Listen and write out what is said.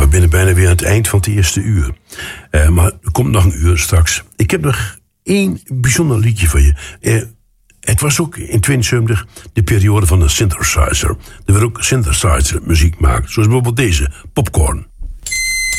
we zijn bijna weer aan het eind van het eerste uur. Maar er komt nog een uur straks. Ik heb nog één bijzonder liedje voor je. Het was ook in 72 de periode van de synthesizer. Er werd ook synthesizer muziek gemaakt. Zoals bijvoorbeeld deze, Popcorn.